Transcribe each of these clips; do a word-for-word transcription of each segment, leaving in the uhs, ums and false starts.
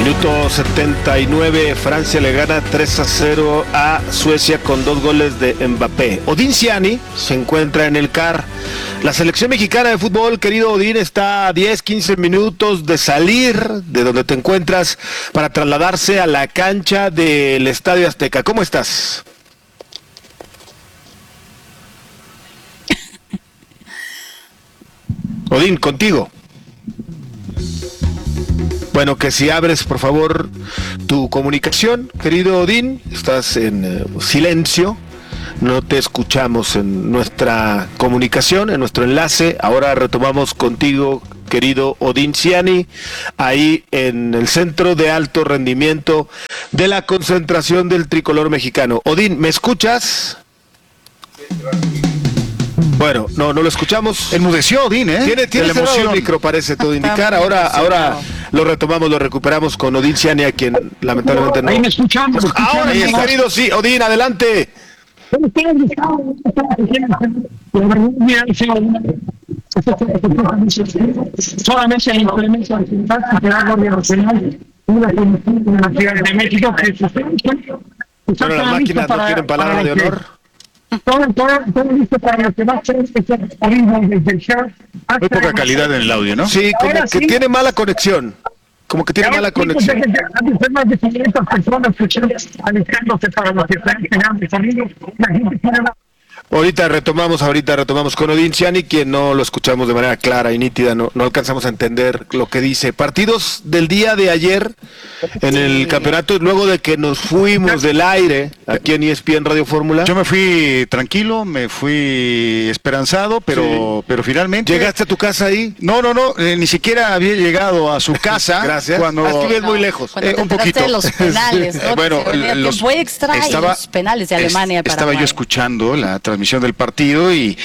Minuto setenta y nueve, Francia le gana tres a cero a Suecia con dos goles de Mbappé. Odín Ciani se encuentra en el C A R. La selección mexicana de fútbol, querido Odín, está a diez, quince minutos de salir de donde te encuentras para trasladarse a la cancha del Estadio Azteca. ¿Cómo estás? Odín, contigo. Bueno, que si abres, por favor, tu comunicación, querido Odín, estás en eh, silencio, no te escuchamos en nuestra comunicación, en nuestro enlace. Ahora retomamos contigo, querido Odín Ciani, ahí en el centro de alto rendimiento de la concentración del tricolor mexicano. Odín, ¿me escuchas? Bueno, no, no lo escuchamos. Enmudeció Odín, ¿eh? Tiene, tiene cerrado el micro, parece todo indicar. Ahora, ahora lo retomamos, lo recuperamos con Odín Ciani, a quien lamentablemente no. Ahí me escuchamos. Ahora sí, querido, sí. Odín, adelante. Solamente el implemento de la Guardia Nacional, una comisión de la Ciudad de México que bueno, las máquinas no tienen palabra de honor. Todo, todo, todo listo para lo que va a ser este desde el show. Muy poca calidad en el audio, ¿no? Sí, como Ahora que sí. tiene mala conexión. Como que tiene mala conexión. Hay más de quinientas personas alistándose para los diferentes grandes amigos. La gente quiere la... Ahorita retomamos, ahorita retomamos con Odín Ciani, quien no lo escuchamos de manera clara y nítida, no, no alcanzamos a entender lo que dice. Partidos del día de ayer en el campeonato, luego de que nos fuimos del aire aquí en E S P N Radio Fórmula. Yo me fui tranquilo, me fui esperanzado, pero, sí. pero finalmente... ¿Llegaste a tu casa ahí? No, no, no, eh, ni siquiera había llegado a su casa. Gracias. Cuando... Ah, es que vives no, muy lejos. Cuando Eh, te un poquito. de los penales, ¿no? Bueno, los fue extra estaba, y los penales de Alemania. Estaba Paraguay. yo escuchando la transmisión del partido y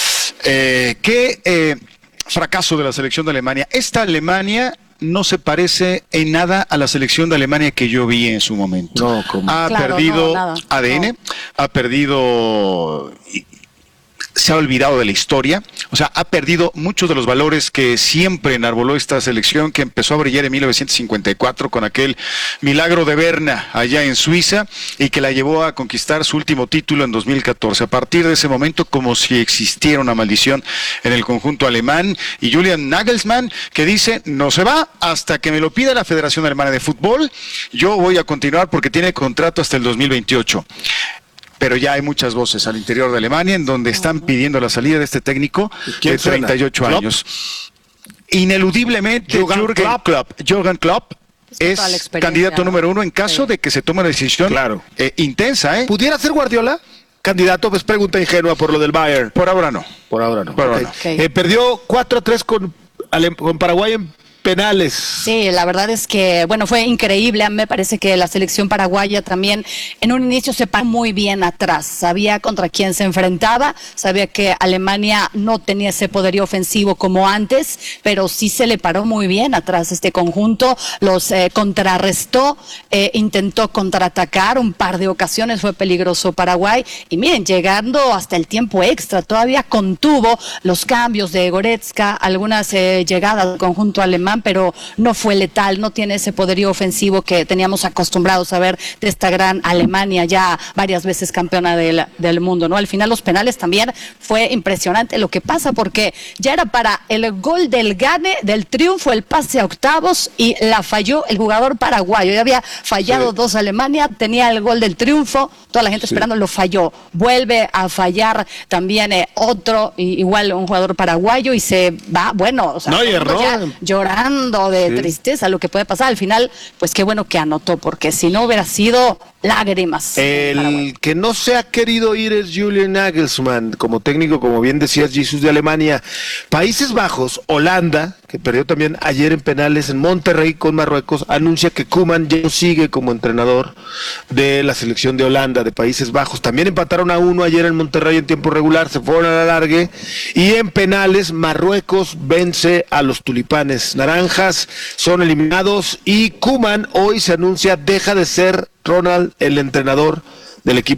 eh, qué eh, fracaso de la selección de Alemania. Esta Alemania no se parece en nada a la selección de Alemania que yo vi en su momento. No, ¿cómo? Ha Claro, perdido no, nada, A D N, no. ha perdido... se ha olvidado de la historia, o sea, ha perdido muchos de los valores que siempre enarboló esta selección, que empezó a brillar en mil novecientos cincuenta y cuatro con aquel milagro de Berna allá en Suiza y que la llevó a conquistar su último título en dos mil catorce. A partir de ese momento, como si existiera una maldición en el conjunto alemán, y Julian Nagelsmann, que dice, no se va hasta que me lo pida la Federación Alemana de Fútbol, yo voy a continuar porque tiene contrato hasta el dos mil veintiocho. Pero ya hay muchas voces al interior de Alemania en donde están pidiendo la salida de este técnico de treinta y ocho años. Ineludiblemente, Jürgen Klopp, Jürgen Klopp es candidato número uno en caso sí. de que se tome una decisión claro. eh, intensa. ¿eh? ¿Pudiera ser Guardiola? Candidato, pues pregunta ingenua por lo del Bayern. Por ahora no. Por ahora no. Por ahora okay. no. Okay. Eh, perdió cuatro a tres con, con Paraguay en penales. Sí, la verdad es que, bueno, fue increíble. Me parece que la selección paraguaya también en un inicio se paró muy bien atrás. Sabía contra quién se enfrentaba, sabía que Alemania no tenía ese poderío ofensivo como antes, pero sí se le paró muy bien atrás este conjunto, los eh, contrarrestó, eh, intentó contraatacar, un par de ocasiones fue peligroso Paraguay, y miren, llegando hasta el tiempo extra, todavía contuvo los cambios de Goretzka, algunas eh, llegadas del conjunto alemán, pero no fue letal, no tiene ese poderío ofensivo que teníamos acostumbrados a ver de esta gran Alemania, ya varias veces campeona del, del mundo, ¿no? Al final los penales también fue impresionante lo que pasa, porque ya era para el gol del gane, del triunfo, el pase a octavos, y la falló el jugador paraguayo. Ya había fallado sí. dos Alemania, tenía el gol del triunfo, toda la gente sí. esperando, lo falló. Vuelve a fallar también eh, otro, igual un jugador paraguayo, y se va, bueno, o sea, no, y erró. Llorando de sí. tristeza lo que puede pasar. Al final, pues qué bueno que anotó, porque si no hubiera sido lágrimas. El que no se ha querido ir es Julian Nagelsmann como técnico, como bien decías, Jesús, de Alemania. Países Bajos, Holanda, que perdió también ayer en penales en Monterrey con Marruecos, anuncia que Koeman ya no sigue como entrenador de la selección de Holanda, de Países Bajos. También empataron a uno ayer en Monterrey en tiempo regular, se fueron a la largue, y en penales Marruecos vence a los tulipanes naranjas, son eliminados, y Koeman hoy se anuncia deja de ser Ronald el entrenador del equipo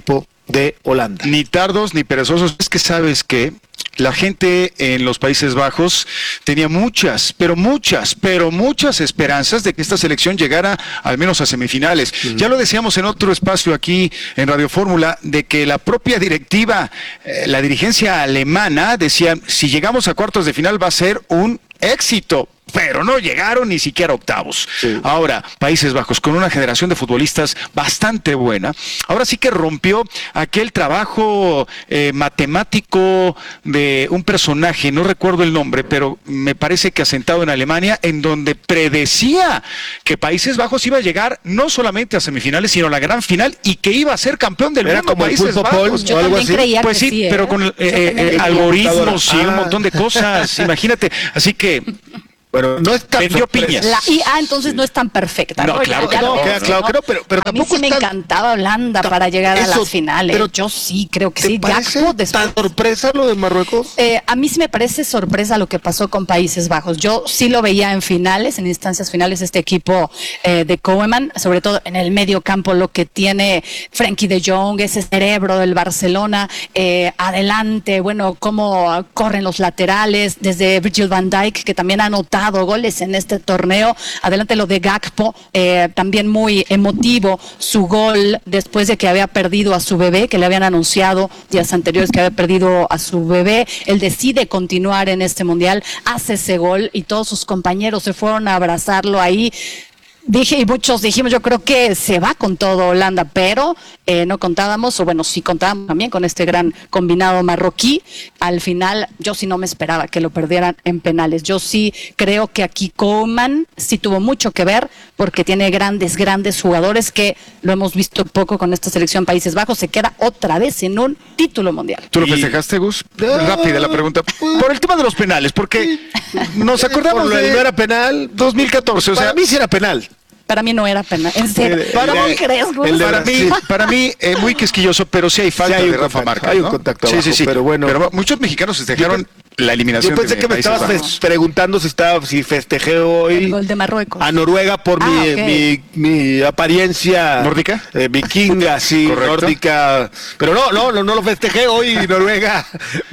de Holanda. Ni tardos ni perezosos. Es que sabes que la gente en los Países Bajos tenía muchas, pero muchas, pero muchas esperanzas de que esta selección llegara al menos a semifinales. Uh-huh. Ya lo decíamos en otro espacio aquí en Radio Fórmula, de que la propia directiva, eh, la dirigencia alemana decía, si llegamos a cuartos de final va a ser un éxito, pero no llegaron ni siquiera a octavos. Sí. Ahora, Países Bajos, con una generación de futbolistas bastante buena, ahora sí que rompió aquel trabajo eh, matemático de un personaje, no recuerdo el nombre, pero me parece que asentado en Alemania, en donde predecía que Países Bajos iba a llegar no solamente a semifinales, sino a la gran final, y que iba a ser campeón del Era mundo. Como Países Bajos. Yo también creía pues que sí, sí, ¿eh? Pero con eh, eh, algoritmos y ah. un montón de cosas, imagínate. Así que Bueno, no es tan vendió piñas. La I A entonces sí. no es tan perfecta. No, ¿no? claro ya que no, ves, queda claro ¿no? que no, pero, pero a mí tampoco sí me tan, encantaba Holanda tan, para llegar eso, a las finales. Pero yo sí creo que ¿te sí. parece Gakpo después... tan sorpresa lo de Marruecos? Eh, a mí sí me parece sorpresa lo que pasó con Países Bajos. Yo sí lo veía en finales, en instancias finales, este equipo eh, de Koeman, sobre todo en el medio campo, lo que tiene Frenkie de Jong, ese cerebro del Barcelona, eh, adelante, bueno, cómo corren los laterales, desde Virgil van Dijk, que también ha anotado goles en este torneo, adelante lo de Gakpo, eh, también muy emotivo su gol después de que había perdido a su bebé, que le habían anunciado días anteriores que había perdido a su bebé. Él decide continuar en este mundial, hace ese gol y todos sus compañeros se fueron a abrazarlo ahí. Dije, y muchos dijimos, yo creo que se va con todo Holanda, pero eh, no contábamos, o bueno, sí contábamos también con este gran combinado marroquí. Al final, yo sí no me esperaba que lo perdieran en penales. Yo sí creo que aquí Koeman sí tuvo mucho que ver, porque tiene grandes, grandes jugadores que lo hemos visto poco con esta selección Países Bajos. Se queda otra vez en un título mundial. ¿Tú lo festejaste, Gus? Rápida la pregunta. Por el tema de los penales, porque nos acordamos Por de... No era penal, dos mil catorce, o sea... Para mí sí era penal. Para mí no era penal. En serio. El, ¿Para el, mí crees, Gus? el de Para mí, para mí eh, muy quisquilloso, pero sí hay falta sí hay de Rafa contacto, Márquez, hay ¿no? un contacto sí, abajo, sí, sí. pero bueno. Pero muchos mexicanos festejaron la eliminación. Yo pensé de que me Países estabas Bajos. preguntando si estaba, si festejé hoy el gol de Marruecos a Noruega por ah, mi, okay. mi, mi apariencia nórdica, eh, vikinga, sí, ¿correcto? Nórdica, pero no, no, no, no lo festejé hoy. Noruega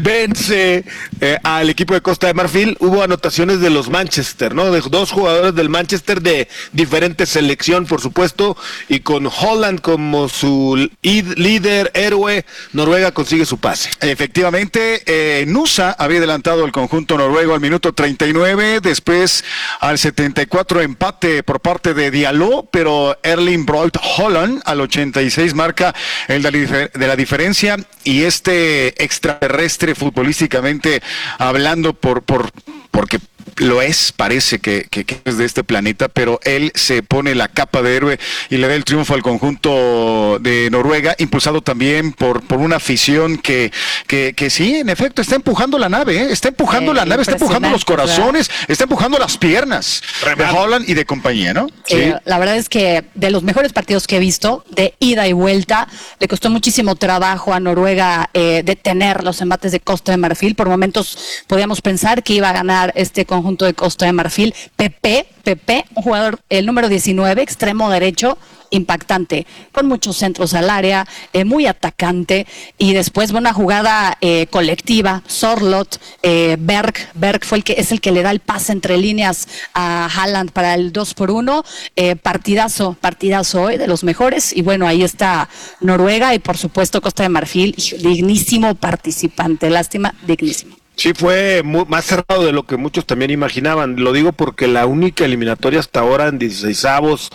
vence eh, al equipo de Costa de Marfil. Hubo anotaciones de los Manchester, ¿no? De dos jugadores del Manchester de diferente selección, por supuesto, y con Holland como su líder, héroe, Noruega consigue su pase. Efectivamente, eh, Nusa había adelantado el conjunto noruego al minuto treinta y nueve, después al setenta y cuatro empate por parte de Diallo, pero Erling Braut Haaland al ochenta y seis marca el de la diferencia, y este extraterrestre futbolísticamente hablando, por, por porque lo es, parece que, que, que es de este planeta, pero él se pone la capa de héroe y le da el triunfo al conjunto de Noruega, impulsado también por, por una afición que, que, que sí, en efecto, está empujando la nave, ¿eh? está empujando eh, la nave, está empujando los corazones, ¿verdad? Está empujando las piernas de Haaland y de compañía, ¿no? Sí. Eh, la verdad es que de los mejores partidos que he visto, de ida y vuelta, le costó muchísimo trabajo a Noruega eh, detener los embates de Costa de Marfil. Por momentos podíamos pensar que iba a ganar este conjunto de Costa de Marfil. Pepe, Pepe, un jugador, el número diecinueve, extremo derecho, impactante, con muchos centros al área, eh, muy atacante, y después una jugada eh, colectiva, Sorloth, eh, Berg, Berg fue el que es el que le da el pase entre líneas a Haaland para el dos por uno, eh, partidazo, partidazo hoy, de los mejores, y bueno, ahí está Noruega, y por supuesto Costa de Marfil, dignísimo participante, lástima, dignísimo. Sí, fue muy, más cerrado de lo que muchos también imaginaban. Lo digo porque la única eliminatoria hasta ahora en dieciseisavos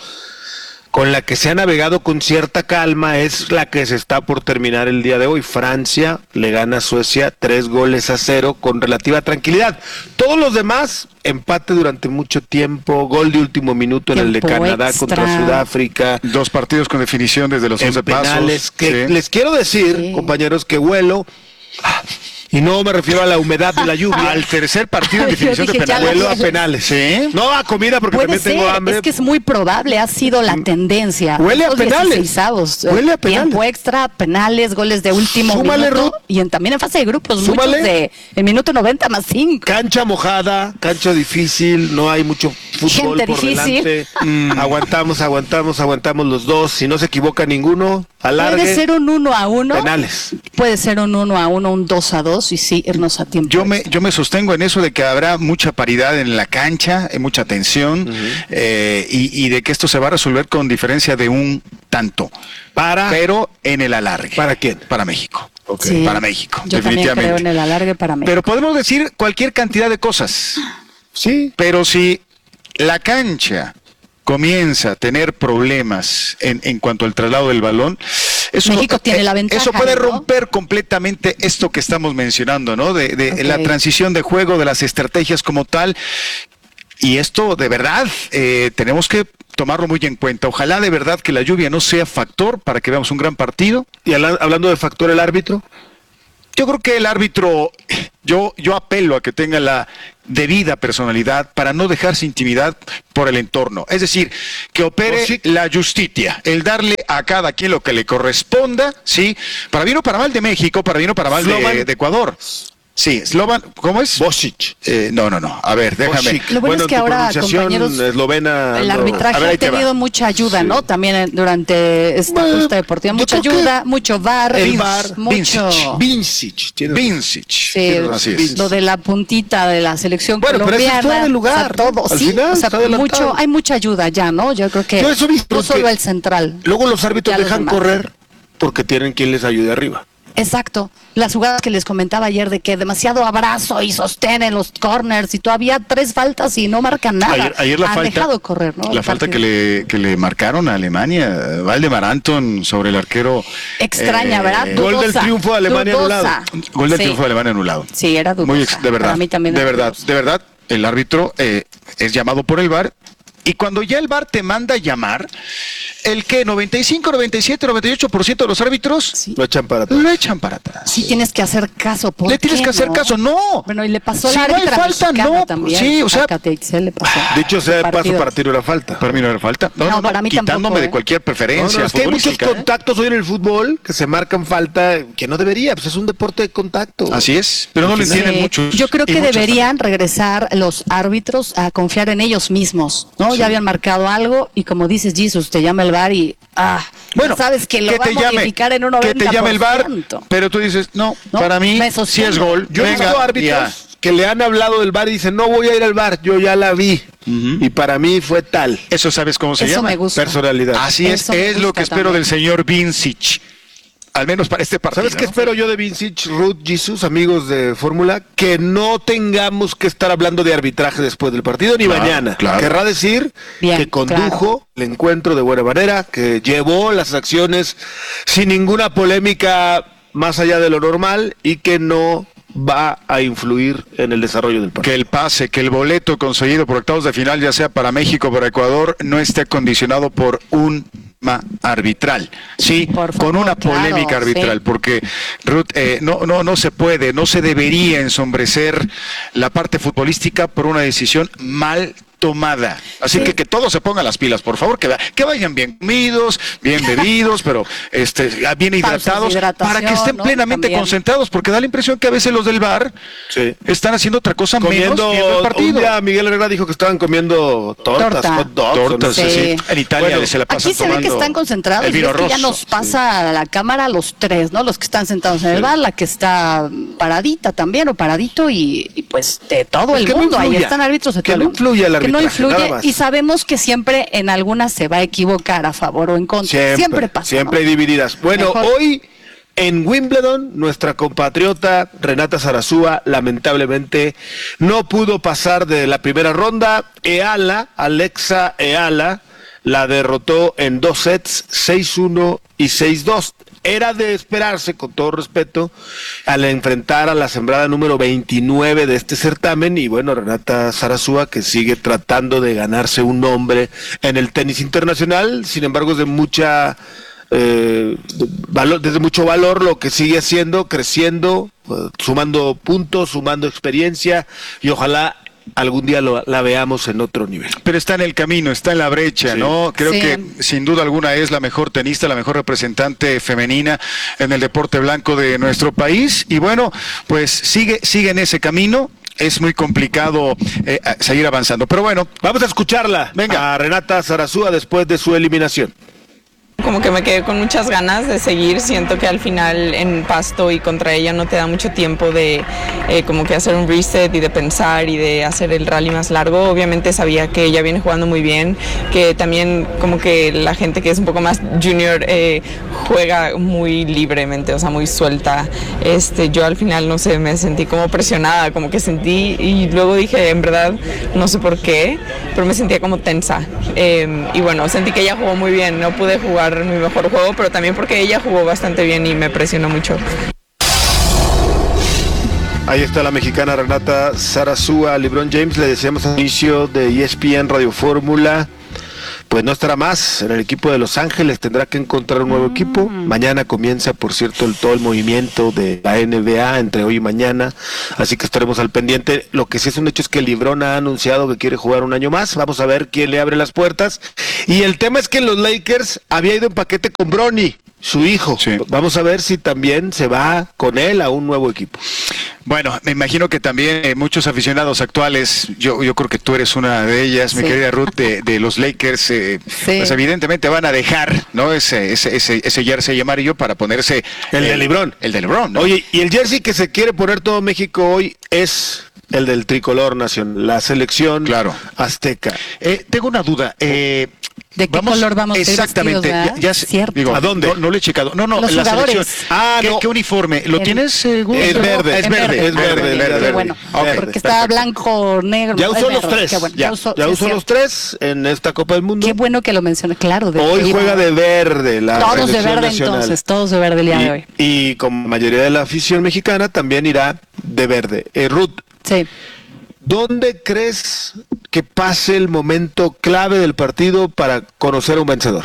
con la que se ha navegado con cierta calma es la que se está por terminar el día de hoy. Francia le gana a Suecia tres goles a cero con relativa tranquilidad. Todos los demás, empate durante mucho tiempo, gol de último minuto en tiempo el de Canadá extra. Contra Sudáfrica. Dos partidos con definición desde los once pasos. Que sí. Les quiero decir, sí. compañeros, que Vuelo... Y no me refiero a la humedad de la lluvia. Al tercer partido en definición de Yo dije, ya penales. Vuelo a la- penales. Sí. No a comida porque Puede también ser, tengo hambre. es que es muy probable, ha sido la tendencia. Huele a Los penales. dieciseisavos, eh, Huele a penales. Tiempo extra, penales, goles de último Súmale, minuto. Ruth. Y en- también en fase de grupos, Súmale. muchos de el minuto noventa más cinco. Cancha mojada, cancha difícil, no hay mucho fútbol Gente por difícil. delante. Mm. Aguantamos, aguantamos, aguantamos los dos. Si no se equivoca ninguno, alargue. Puede ser un uno a uno. Penales. Puede ser un uno a uno, un dos a dos y sí, irnos a tiempo. Yo me, yo me sostengo en eso de que habrá mucha paridad en la cancha, eh, mucha tensión, eh, y, y de que esto se va a resolver con diferencia de un tanto, Para. pero en el alargue. ¿Para quién? Para México. Ok. Sí. Para México, Yo también definitivamente. creo en el alargue para México. Pero podemos decir cualquier cantidad de cosas, Sí. pero si la cancha comienza a tener problemas en, en cuanto al traslado del balón, eso, México tiene la eh, ventaja, eso puede ¿no? romper completamente esto que estamos mencionando, ¿no? De, de Ok. la transición de juego, de las estrategias como tal. Y esto de verdad eh, tenemos que tomarlo muy en cuenta. Ojalá de verdad que la lluvia no sea factor para que veamos un gran partido. Y habla- hablando de factor el árbitro, Yo creo que el árbitro, yo, yo apelo a que tenga la debida personalidad para no dejarse intimidar por el entorno. Es decir, que opere Oh, sí. la justicia, el darle a cada quien lo que le corresponda, ¿sí? Para bien o para mal de México, para bien o para mal de, Slovan. de Ecuador. Sí, Slovan, ¿cómo es? Bosic. Eh, no, no, no. A ver, déjame. Bosic. Lo bueno es en que tu ahora, pronunciación compañeros, eslovena, El no. arbitraje A ver, ha ahí te va. tenido mucha ayuda, Sí. ¿no? También eh, durante esta Bueno, justa deportiva, yo mucha creo que ayuda, mucho V A R, el Vince- V A R, mucho... Vincic. Vincic. tienes- Vincic. Sí, Así es. lo de la puntita de la selección Bueno, pero eso colombiana, es fuera de lugar, o sea, todo, al sí, final o sea, está adelantado. mucho, hay mucha ayuda ya, ¿no? Yo creo que Yo eso he visto no solo que el central. Luego los árbitros Ya los dejan demás. correr porque tienen quien les ayude arriba. Exacto. Las jugadas que les comentaba ayer de que demasiado abrazo y sostén en los corners y todavía tres faltas y no marcan nada. Ayer, ayer la Han falta, dejado correr, ¿no? la El falta que partido. le, que le marcaron a Alemania, Valdemar Anton sobre el arquero. Extraña, eh, ¿verdad? Gol del Dudosa, triunfo de Alemania dudosa. Gol del Sí. triunfo de Alemania anulado. Sí, era dudosa. Muy ex- de verdad. Para mí también de era verdad, dudosa. de verdad, el árbitro eh, es llamado por el V A R. Y cuando ya el V A R te manda a llamar, el que noventa y cinco, noventa y siete, noventa y ocho por ciento de los árbitros Sí. Lo echan para atrás. lo echan para atrás. Sí, tienes que hacer caso. ¿por Le tienes qué que hacer no? caso, no. Bueno, y le pasó a Si la no hay árbitra falta, mexicana no, también. sí, o sea- A Cateixel le pasó. Dicho sea de paso, Partido. para ti no era falta. Para mí no era falta. No, No, no, no, para mí quitándome tampoco, de ¿eh? cualquier No, preferencia. no, es que hay muchos futbolística, ¿eh? contactos hoy en el fútbol que se marcan falta que no debería, pues es un deporte de contacto. Así es, pero no lo Sí. entienden Sí, muchos. Yo creo y que muchas deberían regresar los árbitros a confiar en ellos mismos, ¿no? Sí. Ya habían marcado algo y como dices, Jesus, te llama el V A R y ah, Bueno, ya sabes que lo que va a te llame, modificar en un que noventa por ciento. te llame el V A R, pero tú dices, no, No, para mí me sí sostengo. es gol. Yo he Venga, visto ya. árbitros que le han hablado del V A R y dicen, no voy a ir al V A R, yo ya la vi. Ujú. Y para mí fue tal. Eso sabes cómo se Eso llama. me gusta. Personalidad. Así es, Eso me es lo gusta que espero también. del señor Vincic. Al menos para este partido. ¿Sabes qué ¿no? espero yo de Vincic, Ruth, Jesus, amigos de Fórmula? Que no tengamos que estar hablando de arbitraje después del partido ni Claro, mañana. claro. Querrá decir Bien, que condujo el encuentro de buena manera, que llevó las acciones sin ninguna polémica más allá de lo normal y que no va a influir en el desarrollo del partido. Que el pase, que el boleto conseguido por octavos de final, ya sea para México o para Ecuador, no esté condicionado por un ma arbitral, sí, Por favor, con una claro, polémica arbitral, sí. porque Ruth, eh, no, no, no se puede, no se debería ensombrecer la parte futbolística por una decisión mal tomada. Así Sí. que que todos se pongan las pilas, por favor, que, va- que vayan bien comidos, bien bebidos, pero este, bien Pausas de hidratados, hidratación, para que estén ¿no? plenamente También. concentrados, porque da la impresión que a veces los del V A R Sí. están haciendo otra cosa menos Comiendo, viendo el un partido. día Miguel Herrera dijo que estaban comiendo tortas, Torta. hot dogs. Tortas, o no sé. sí. Sí. En Italia Bueno, se la pasan Aquí se ve que tomando están concentrados el y vino es que ya rosso. nos pasa a la cámara a los tres, ¿no? Los que están sentados en el bar, la que está paradita también o paradito y, y pues de todo Pues el que no mundo. Ahí influya. están árbitros de Que todo no el mundo. influya el Que no arbitraje, nada influye más. y sabemos que siempre en algunas se va a equivocar a favor o en contra. Siempre, Siempre, pasa. Siempre ¿no? hay divididas. Bueno, Mejor. hoy en Wimbledon, nuestra compatriota Renata Sarasúa lamentablemente no pudo pasar de la primera ronda. Eala, Alexa Eala, la derrotó en dos sets, seis uno y seis dos. Era de esperarse, con todo respeto, al enfrentar a la sembrada número veintinueve de este certamen. Y bueno, Renata Sarasúa, que sigue tratando de ganarse un nombre en el tenis internacional, sin embargo es de mucha eh, valor, desde mucho valor lo que sigue haciendo, creciendo, eh, sumando puntos, sumando experiencia y ojalá algún día lo, la veamos en otro nivel. Pero está en el camino, está en la brecha, sí. ¿no? Creo sí. que sin duda alguna es la mejor tenista, la mejor representante femenina en el deporte blanco de nuestro país y bueno, pues sigue, sigue en ese camino. Es muy complicado eh, seguir avanzando, pero bueno, vamos a escucharla. Venga, a Renata Zarazúa después de su eliminación. Como que me quedé con muchas ganas de seguir, siento que al final en Pasto y contra ella no te da mucho tiempo de eh, como que hacer un reset y de pensar y de hacer el rally más largo. Obviamente sabía que ella viene jugando muy bien, que también como que la gente que es un poco más junior eh, juega muy libremente, o sea, muy suelta. Este, yo al final, no sé, me sentí como presionada, como que sentí y luego dije, en verdad, no sé por qué, pero me sentía como tensa. Eh, y bueno, sentí que ella jugó muy bien, no pude jugar mi mejor juego, pero también porque ella jugó bastante bien y me presionó mucho. Ahí está la mexicana Renata Zarazúa. LeBron James, le decíamos al inicio de E S P N Radio Fórmula, pues no estará más en el equipo de Los Ángeles, tendrá que encontrar un nuevo mm. equipo. Mañana comienza, por cierto, el, todo el movimiento de la N B A entre hoy y mañana, así que estaremos al pendiente. Lo que sí es un hecho es que LeBron ha anunciado que quiere jugar un año más, vamos a ver quién le abre las puertas. Y el tema es que los Lakers había ido en paquete con Bronny, su hijo. Sí. Vamos a ver si también se va con él a un nuevo equipo. Bueno, me imagino que también eh, muchos aficionados actuales, yo yo creo que tú eres una de ellas, sí. mi querida Ruth, de, de los Lakers, eh, sí. pues evidentemente van a dejar, ¿no? Ese ese ese, ese jersey amarillo para ponerse el, el de LeBron. El de LeBron, ¿no? Oye, y el jersey que se quiere poner todo México hoy es el del tricolor nacional, la selección claro. azteca. Eh, tengo una duda, eh... ¿De qué vamos, color vamos a ir exactamente, vestidos, ya, ya Cierto. Digo, ¿a dónde? No, no lo he checado. No, no, Los la jugadores. selección. Ah, ¿Qué, no. ¿Qué uniforme? ¿Lo el, tienes seguro? Es verde, es verde, es verde, verde, verde. Bueno, okay, porque está blanco, negro. Ya usó verde, los tres. bueno, Ya, ya usó, ya sí, usó los tres en esta Copa del Mundo. Qué bueno que lo mencioné, claro. De hoy juega de verde la Todos de verde nacional. entonces, todos de verde el día y, de hoy. Y como la mayoría de la afición mexicana también irá de verde. Eh, Ruth. Sí. ¿Dónde crees que pase el momento clave del partido para conocer a un vencedor?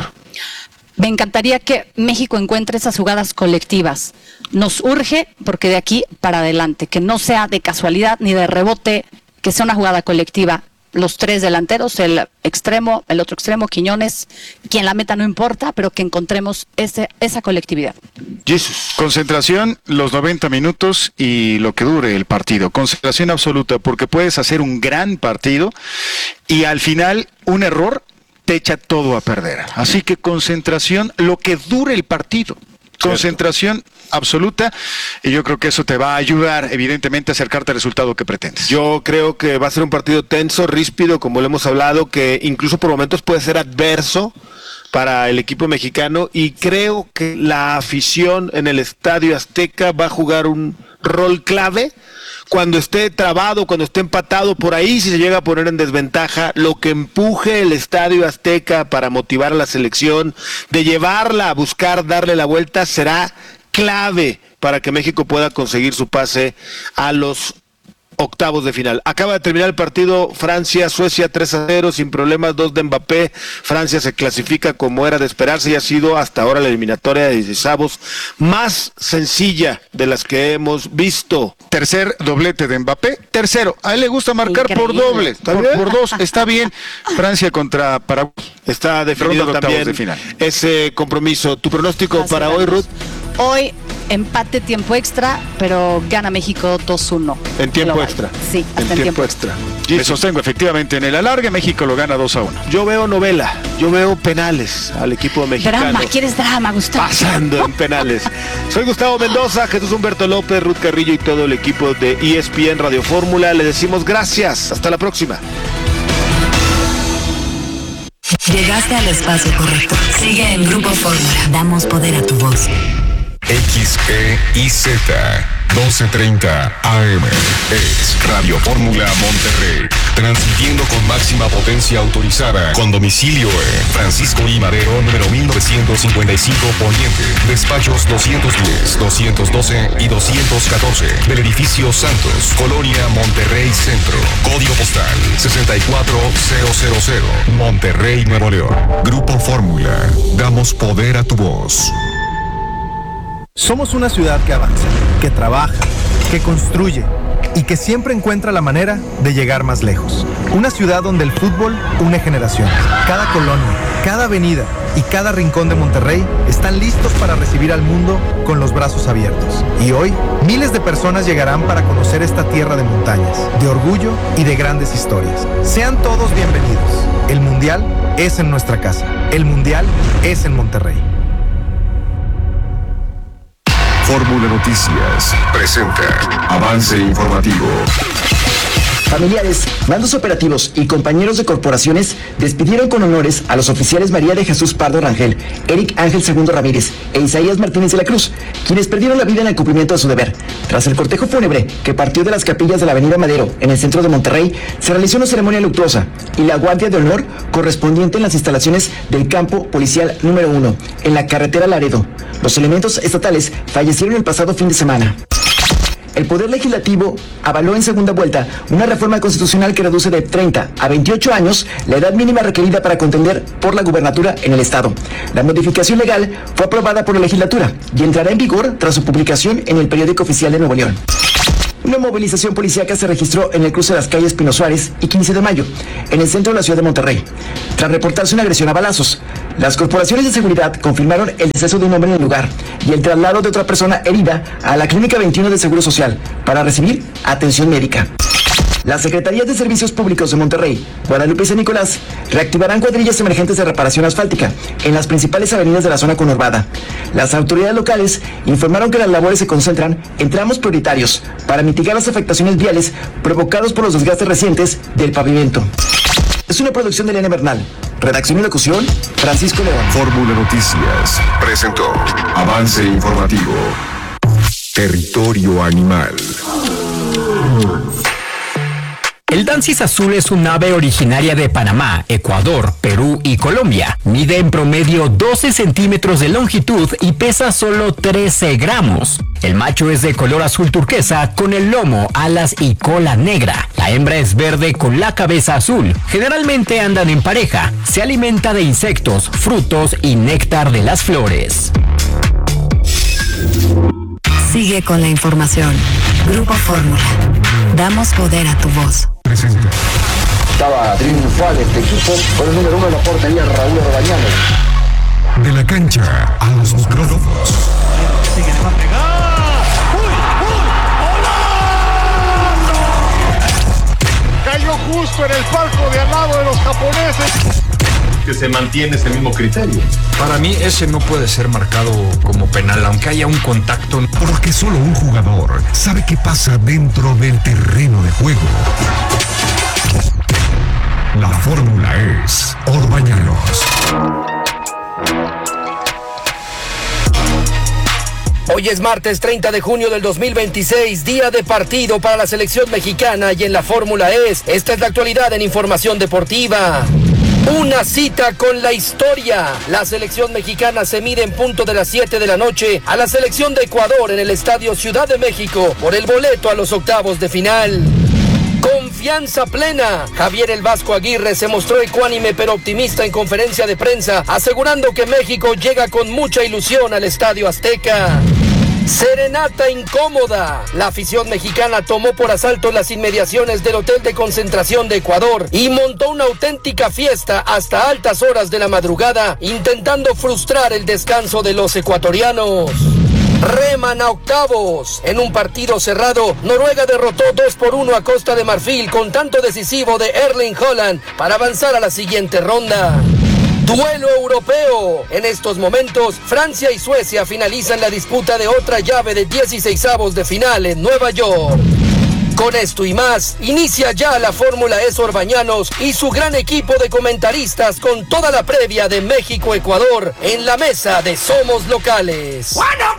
Me encantaría que México encuentre esas jugadas colectivas. Nos urge, porque de aquí para adelante, que no sea de casualidad ni de rebote, que sea una jugada colectiva. Los tres delanteros, el extremo, el otro extremo, Quiñones, quien la meta no importa, pero que encontremos ese, esa colectividad. Jesús. Concentración, los noventa minutos y lo que dure el partido. Concentración absoluta, porque puedes hacer un gran partido y al final un error te echa todo a perder. Así que concentración, lo que dure el partido. Concentración Cierto. absoluta y yo creo que eso te va a ayudar evidentemente a acercarte al resultado que pretendes. Yo creo que va a ser un partido tenso, ríspido, como lo hemos hablado, que incluso por momentos puede ser adverso para el equipo mexicano y creo que la afición en el Estadio Azteca va a jugar un rol clave cuando esté trabado, cuando esté empatado por ahí, si se llega a poner en desventaja, lo que empuje el Estadio Azteca para motivar a la selección, de llevarla a buscar darle la vuelta, será clave para que México pueda conseguir su pase a los octavos de final. Acaba de terminar el partido Francia-Suecia tres a cero, sin problemas, dos de Mbappé. Francia se clasifica como era de esperarse y ha sido hasta ahora la eliminatoria de dieciseisavos más sencilla de las que hemos visto. Tercer doblete de Mbappé, tercero. A él le gusta marcar Increíble. por doble, por, por dos, está bien. Francia contra Paraguay. Está definido también de final. Ese compromiso. ¿Tu pronóstico Así para vamos. hoy, Ruth? Hoy empate, tiempo extra, pero gana México dos uno. En tiempo global. extra. Sí, hasta en en tiempo tiempo extra. Me sostengo efectivamente en el alargue, México lo gana dos a uno. Yo veo novela, yo veo penales al equipo mexicano. Drama, ¿quieres drama, Gustavo? Pasando en penales. Soy Gustavo Mendoza, Jesús Humberto López, Ruth Carrillo y todo el equipo de E S P N Radio Fórmula. Le decimos gracias. Hasta la próxima. Llegaste al espacio correcto. Sigue en Grupo Fórmula. Damos poder a tu voz. X E I Z doce treinta A M. Es Radio Fórmula Monterrey, transmitiendo con máxima potencia autorizada, con domicilio en Francisco I. Madero, número mil novecientos cincuenta y cinco Poniente, despachos doscientos diez, doscientos doce y doscientos catorce, del edificio Santos, Colonia Monterrey Centro, código postal sesenta y cuatro mil, Monterrey, Nuevo León. Grupo Fórmula, damos poder a tu voz. Somos una ciudad que avanza, que trabaja, que construye y que siempre encuentra la manera de llegar más lejos. Una ciudad donde el fútbol une generaciones. Cada colonia, cada avenida y cada rincón de Monterrey están listos para recibir al mundo con los brazos abiertos. Y hoy, miles de personas llegarán para conocer esta tierra de montañas, de orgullo y de grandes historias. Sean todos bienvenidos. El Mundial es en nuestra casa. El Mundial es en Monterrey. Fórmula Noticias presenta Avance Informativo. Familiares, mandos operativos y compañeros de corporaciones despidieron con honores a los oficiales María de Jesús Pardo Rangel, Eric Ángel Segundo Ramírez e Isaías Martínez de la Cruz, quienes perdieron la vida en el cumplimiento de su deber. Tras el cortejo fúnebre que partió de las capillas de la avenida Madero, en el centro de Monterrey, se realizó una ceremonia luctuosa y la guardia de honor correspondiente en las instalaciones del campo policial número uno, en la carretera Laredo. Los elementos estatales fallecieron el pasado fin de semana. El Poder Legislativo avaló en segunda vuelta una reforma constitucional que reduce de treinta a veintiocho años la edad mínima requerida para contender por la gubernatura en el Estado. La modificación legal fue aprobada por la legislatura y entrará en vigor tras su publicación en el Periódico Oficial de Nuevo León. Una movilización policíaca se registró en el cruce de las calles Pino Suárez y quince de mayo, en el centro de la ciudad de Monterrey, tras reportarse una agresión a balazos. Las corporaciones de seguridad confirmaron el deceso de un hombre en el lugar y el traslado de otra persona herida a la Clínica veintiuno del Seguro Social para recibir atención médica. Las Secretarías de Servicios Públicos de Monterrey, Guadalupe y San Nicolás reactivarán cuadrillas emergentes de reparación asfáltica en las principales avenidas de la zona conurbada. Las autoridades locales informaron que las labores se concentran en tramos prioritarios para mitigar las afectaciones viales provocadas por los desgastes recientes del pavimento. Es una producción de Elena Bernal. Redacción y locución, Francisco León. Fórmula Noticias presentó Avance Informativo. Territorio Animal. El Dancis azul es un ave originaria de Panamá, Ecuador, Perú y Colombia. Mide en promedio doce centímetros de longitud y pesa solo trece gramos. El macho es de color azul turquesa con el lomo, alas y cola negra. La hembra es verde con la cabeza azul. Generalmente andan en pareja. Se alimenta de insectos, frutos y néctar de las flores. Sigue con la información. Grupo Fórmula. Damos poder a tu voz. Presenta. Estaba triunfal este equipo con el número uno de la portería, Raúl Orbañano. De la cancha a los micrófonos. Cayó justo en el palco de al lado de los japoneses. Que se mantiene ese mismo criterio. Para mí ese no puede ser marcado como penal, aunque haya un contacto. Porque solo un jugador sabe qué pasa dentro del terreno de juego. La fórmula es Orbañanos. Hoy es martes treinta de junio del dos mil veintiséis, día de partido para la selección mexicana y en la fórmula es. Esta es la actualidad en Información Deportiva. Una cita con la historia. La selección mexicana se mide en punto de las siete de la noche a la selección de Ecuador en el Estadio Ciudad de México por el boleto a los octavos de final. Confianza plena. Javier El Vasco Aguirre se mostró ecuánime pero optimista en conferencia de prensa, asegurando que México llega con mucha ilusión al Estadio Azteca. Serenata incómoda. La afición mexicana tomó por asalto las inmediaciones del hotel de concentración de Ecuador y montó una auténtica fiesta hasta altas horas de la madrugada, intentando frustrar el descanso de los ecuatorianos. Reman a octavos. En un partido cerrado, Noruega derrotó dos por uno a Costa de Marfil con tanto decisivo de Erling Haaland para avanzar a la siguiente ronda. Duelo europeo. En estos momentos, Francia y Suecia finalizan la disputa de otra llave de dieciseisavos de final en Nueva York. Con esto y más, inicia ya la Fórmula E Orbañanos y su gran equipo de comentaristas con toda la previa de México-Ecuador en la mesa de Somos Locales. Bueno,